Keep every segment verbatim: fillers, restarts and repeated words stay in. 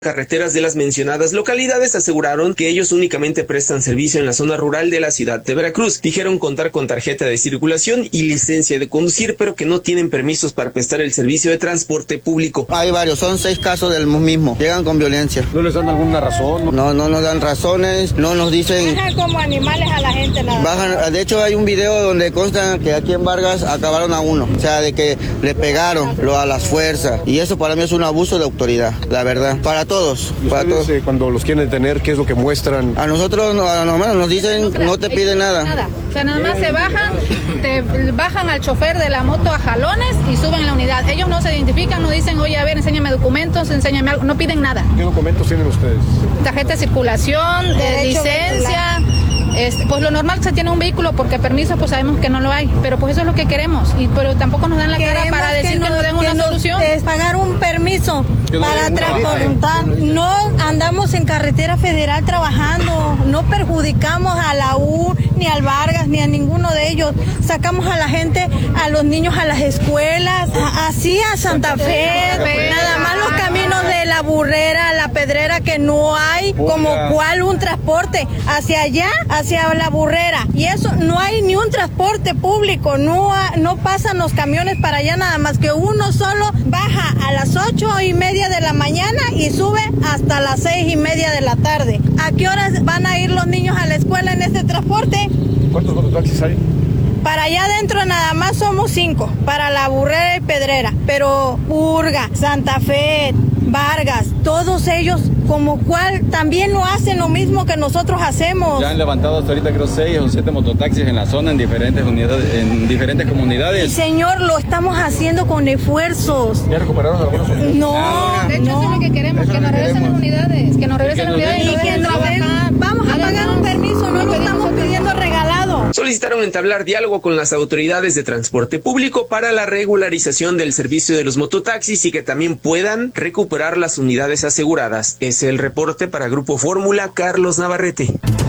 carreteras de las mencionadas localidades aseguraron que ellos únicamente prestan servicio en la zona rural de la ciudad de Veracruz. Dijeron contar con tarjeta de circulación y licencia de conducir, pero que no tienen permisos para prestar el servicio de transporte público. Hay varios, son seis casos del mismo. Llegan con violencia. ¿No les dan alguna razón? No, no nos dan razones, no nos dicen... Bajan como animales a la gente. Nada. Bajan, de hecho hay un video donde consta que aquí en Vargas acabaron a uno. O sea, de que le pegaron lo a las fuerzas. Y eso para mí es un abuso de autoridad, la verdad. Para todos. ¿Y para ustedes, todos. Eh, cuando los quieren detener, qué es lo que muestran? A nosotros, a nosotros nos dicen, no te piden nada. Nada. O sea, nada más se bajan, te bajan al chofer de la moto a jalones y suben la unidad. Ellos no se identifican, no dicen, oye, a ver, enséñame documentos, enséñame algo. No piden nada. ¿Qué documentos tienen ustedes? Tarjeta de circulación, de licencia. Es, pues lo normal que se tiene un vehículo, porque permiso pues sabemos que no lo hay, pero pues eso es lo que queremos, y pero tampoco nos dan la queremos cara para decir que, que nos den una solución. Es pagar un permiso para transportar. No andamos en carretera federal trabajando, no perjudicamos a la U, ni al Vargas, ni a ninguno de ellos. Sacamos a la gente, a los niños a las escuelas, a, así a Santa Fe, nada más los caminos de la Burrera, la Pedrera, que no hay como cual un transporte hacia allá, hacia la Burrera, y eso no hay ni un transporte público, no, ha, no pasan los camiones para allá, nada más que uno solo baja a las ocho y media de la mañana y sube hasta las seis y media de la tarde. ¿A qué horas van a ir los niños a la escuela en este transporte? ¿Cuántos mototaxis hay? Para allá adentro nada más somos cinco, para la Burrera y Pedrera, pero Purga, Santa Fe, Vargas, todos ellos como cual también no hacen lo mismo que nosotros hacemos. Ya han levantado hasta ahorita creo seis o siete mototaxis en la zona, en diferentes unidades, en diferentes comunidades. Y señor, lo estamos haciendo con esfuerzos. ¿Ya recuperaron algunos unidades? No, Ah, de hecho no. eso es lo que queremos, Eso que nos regresen las unidades, que nos regresen las unidades Y que nos den, vamos a pagar un permiso, no lo estamos pidiendo regalado. Solicitaron entablar diálogo con las autoridades de transporte público para la regularización del servicio de los mototaxis y que también puedan recuperar las unidades aseguradas. Es el reporte para Grupo Fórmula, Carlos Navarrete.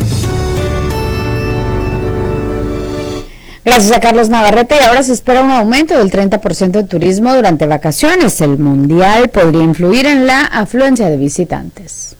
Gracias a Carlos Navarrete. Y ahora se espera un aumento del treinta por ciento de turismo durante vacaciones. El Mundial podría influir en la afluencia de visitantes.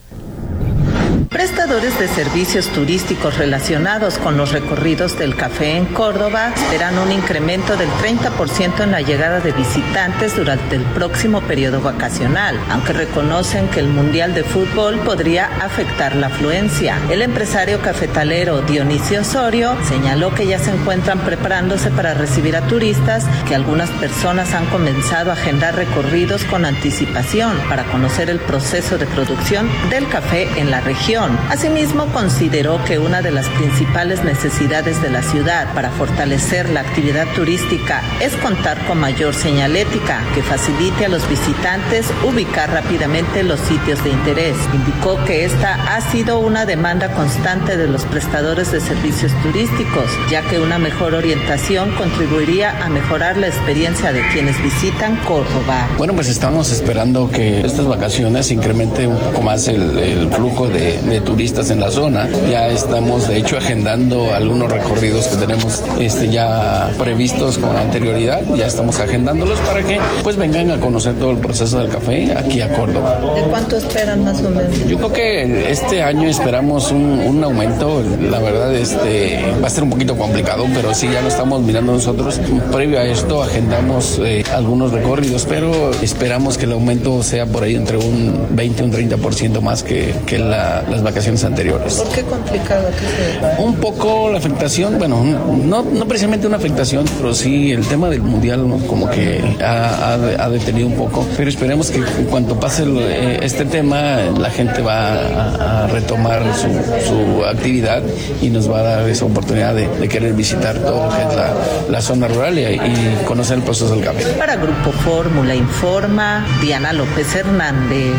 Prestadores de servicios turísticos relacionados con los recorridos del café en Córdoba esperan un incremento del treinta por ciento en la llegada de visitantes durante el próximo periodo vacacional, aunque reconocen que el Mundial de Fútbol podría afectar la afluencia. El empresario cafetalero Dionisio Osorio señaló que ya se encuentran preparándose para recibir a turistas, que algunas personas han comenzado a agendar recorridos con anticipación para conocer el proceso de producción del café en la región. Asimismo, consideró que una de las principales necesidades de la ciudad para fortalecer la actividad turística es contar con mayor señalética que facilite a los visitantes ubicar rápidamente los sitios de interés. Indicó que esta ha sido una demanda constante de los prestadores de servicios turísticos, ya que una mejor orientación contribuiría a mejorar la experiencia de quienes visitan Córdoba. Bueno, pues estamos esperando que estas vacaciones incremente un poco más el, el flujo de, de turistas en la zona. Ya estamos de hecho agendando algunos recorridos que tenemos este, ya previstos con anterioridad, ya estamos agendándolos para que pues vengan a conocer todo el proceso del café aquí a Córdoba. ¿De cuánto esperan más o menos? Yo creo que este año esperamos un, un aumento, la verdad este va a ser un poquito complicado, pero sí ya lo estamos mirando nosotros. Previo a esto agendamos eh, algunos recorridos, pero esperamos que el aumento sea por ahí entre un veinte, un treinta por ciento más que, que la, las vacaciones anteriores. ¿Por qué complicado? Un poco la afectación, bueno, no, no precisamente una afectación, pero sí el tema del mundial, ¿no? Como que ha, ha, ha detenido un poco, pero esperemos que en cuanto pase el, este tema, la gente va a, a retomar su, su actividad y nos va a dar esa oportunidad de, de querer visitar todo lo que es la, la zona rural y, y conocer el proceso del café. Para Grupo Fórmula informa Diana López Hernández.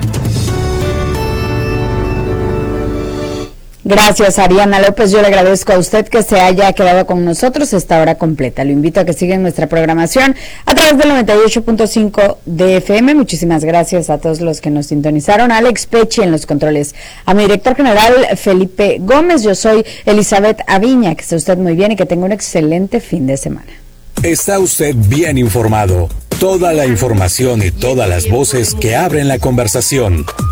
Gracias, Ariana López. Yo le agradezco a usted que se haya quedado con nosotros esta hora completa. Lo invito a que siga nuestra programación a través del noventa y ocho punto cinco de F M. Muchísimas gracias a todos los que nos sintonizaron. Alex Pechi en los controles. A mi director general, Felipe Gómez. Yo soy Elizabeth Aviña. Que esté usted muy bien y que tenga un excelente fin de semana. Está usted bien informado. Toda la información y todas las voces que abren la conversación.